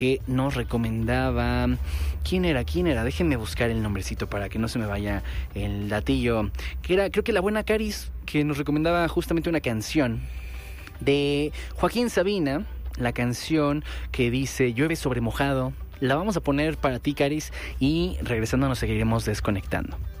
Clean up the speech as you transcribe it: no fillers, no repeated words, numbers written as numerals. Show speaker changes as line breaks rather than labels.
que nos recomendaba. ¿Quién era? Déjenme buscar el nombrecito para que no se me vaya el datillo. Que era, creo que la buena Caris, que nos recomendaba justamente una canción de Joaquín Sabina, la canción que dice Llueve sobre mojado. La vamos a poner para ti, Caris, y regresando nos seguiremos desconectando.